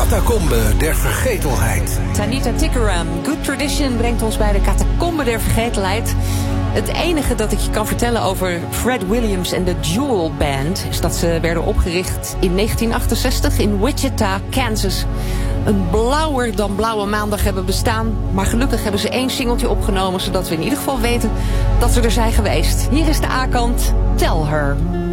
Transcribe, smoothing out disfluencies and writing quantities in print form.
Catacombe der vergetelheid. Tanita Tikaram, Good Tradition, brengt ons bij de Catacombe der vergetelheid. Het enige dat ik je kan vertellen over Fred Williams en de Jewel Band is dat ze werden opgericht in 1968 in Wichita, Kansas. Een blauwer dan blauwe maandag hebben bestaan, maar gelukkig hebben ze 1 singeltje opgenomen, zodat we in ieder geval weten dat ze er zijn geweest. Hier is de A-kant, Tell Her.